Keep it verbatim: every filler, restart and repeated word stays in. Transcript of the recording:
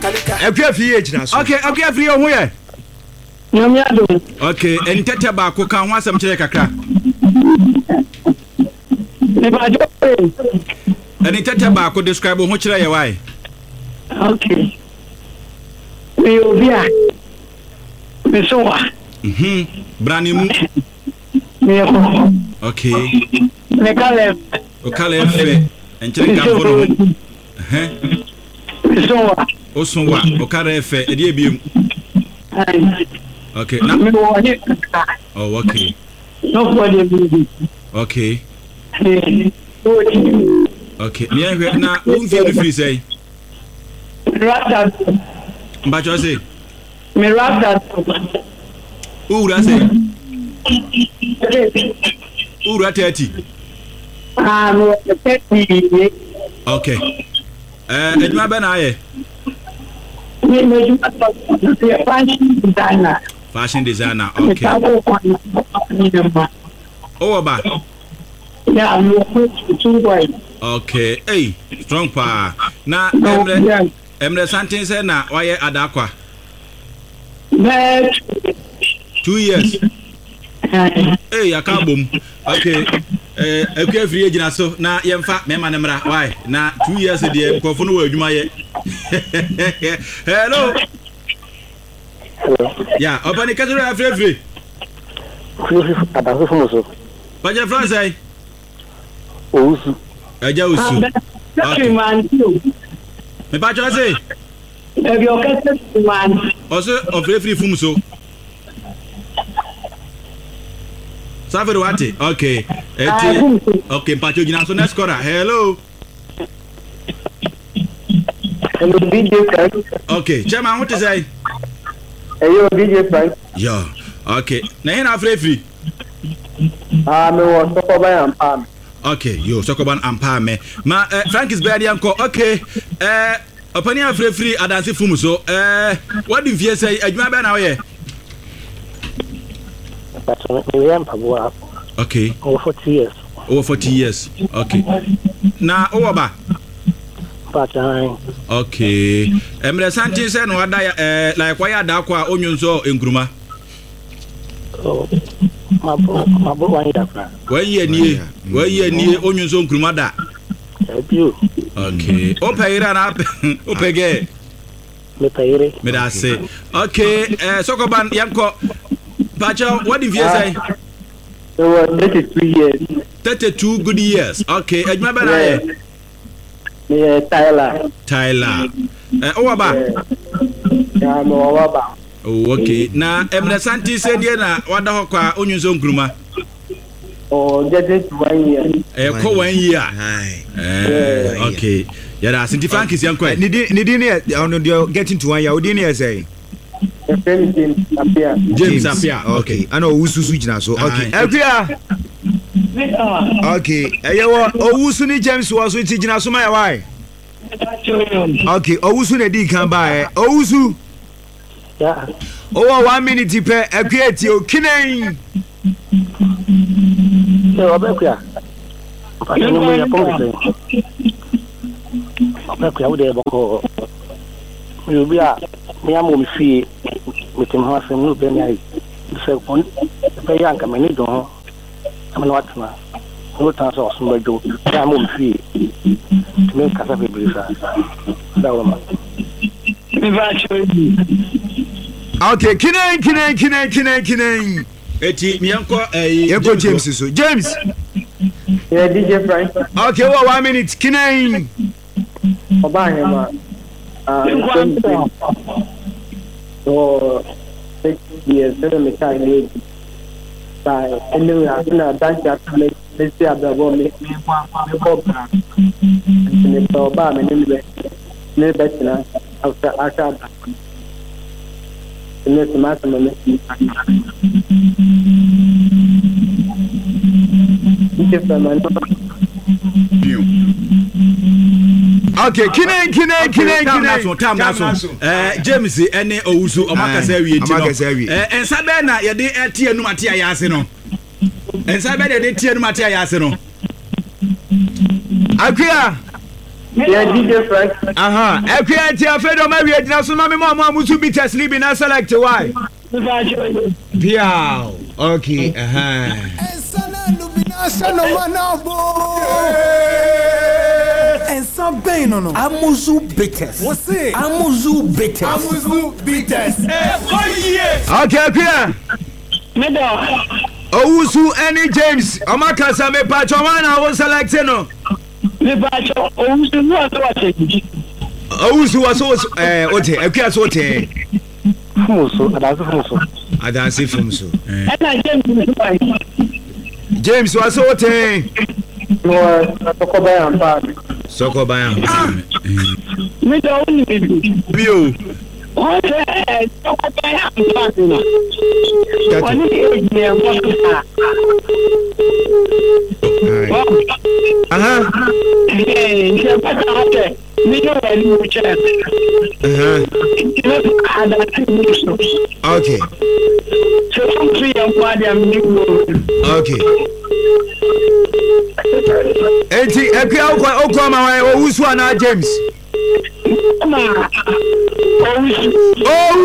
Akwa free age na so. Okay, akwa free ho ye. Nyamia do. Okay, entete ba ko kan ho asem kire kakra. Ne ba jo. Entete ba ko describe ho kire ye why? Okay. Me obia. Me so wa. Mhm. Brani mu. Me ko. Okay. Me kale. O kale fe. Enkire kan fo no. Eh. Me so wa. O so wa, o kare fe, e die biem. Okay. Na me wo ni. Oh, okay. No for the Okay. Okay. Me ahwe na won fi no free say. Rasta. Mba cho say. Me rasta. Ura say. Ura thirty. Ah, no thirty. Okay. Eh, ejuma be na aye. Me me ju fashion designer. Fashion designer. Okay. Oh, ba. Yeah, I'm too white. Okay. Hey, strong pa. Na emre emre something say na waye adakwa. Two years. Hey, akabom. Okay. Eh, akwa free age na so na yemfa me manemra. Why? Na two years dey nkofo no wa adwuma ye. Hello. Hello. Yeah, open the catcher free free. Free adaso fumoso. Baje France. Ousu. Aja usu. Okay, man. Me ba cho say. E bi o kete man. Also of free free fumoso. Savere wate. Okay. Eti. Okay, Pacho gina so next scorer. Hello. Hello D J Frank. Okay, chairman what is say? Hello D J Frank. Yeah. Okay. Na hina free free. Ah, me wo Sokoban and Palm. Okay, yo Sokoban and Palm. Ma uh, Frank is better anko. Okay. Eh opani free free adansi fumu so. Eh what do you say? Adwuma be na we? But me am pabua. Okay. Over forty years. Over forty years. Okay. Na owa ba? But I okay. Emre Santi say no ada eh like why ada kwa onyunso enkruma. Oh. My bro, my bro one year. One year nie, one year nie onyunso enkruma da. Help you. Okay. O payira na o pege. Me payire. Me da say. Okay, eh Sokoban yanko. Pacha, what did you say? So uh, thirty-two years. thirty-two good years. Okay, ejma be na ye. Me Tyler. Tyler. Eh o ba? Ya me wa ba. Oh, okay. Na Emre Santi say dia na wada ho kwa onyunso nkruma. Oh, getting to one year. Eh ko one year. Eh okay. Ya da Santi Frank is yanko. Ni di ni di ne on the getting to one year. Odi ne say. James Apia. James Apia. Okay. Ana owusu gina so. Okay. Apia. Okay. Eyewo owusu ni James wo so ti gina so my why? Okay, owusu na di kan ba e. Owusu. Yeah. Owo one minute pe Apia ti o kinan. So Obekua. Pàṣẹ mo ya pon se. Obekua wo de boko. Yo bia me am mo fie metem ho asem no be na yi. Se kon pe yanka me ni don. I'm not watching. No chance of some do. I'm on fee. To make a very brief. Okay, Kinan, Kinan, Kinan, Kinan, Kinan. Eti miyanko eh Yeko James so. James. Yeah, D J Frank. Okay, well, one minute. Kinan. Obama. Uh, so six years, seven mechanic. By anyway, I think I dance after let's say about what make me one program. And the Obama and anyway, no better after after that. And it's maximum. Okay, Kinan, Kinan, Kinan, Kinan. Tam naso. Eh James ene owusu omakasa wie ti no. Eh ensa be na ye de etie nu mate ayase no. Ensa be de de tie nu mate ayase no. Akua. Yeah, D J Frank. Aha. Ekuya ti afedo ma wi agina so ma me mo mo musu bitters libi na select why? Piao. Okay. Aha. Ensana lubina shano manabo. Ensa bem no no. Amuzu bitters. Você? Amuzu bitters. Amuzu bitters. Eh, oh yes. Okay, Ekuya. Medo. Owusu any James. Omaka sa me pa choma na wo select no. Me ba cho owusu no aso ate. Owusu waso eh ote Ekuya so ote. Fumuso, adazi fumuso. Adansi fumuso. Ana James Why? James waso ote. No, soko ba yan pa. Soko bayan. Me do ni bibi. Bio. O se soko ba yan pa no. Oni e je mo ka. Aha. Eh, je pa ta ate. Me do ni mo che. Aha. Ada ti mo. Okay. So I'm free and quite am new. Okay. Enti Ekuya okwa okwa ma wa Owusu ana James. Ma. Oh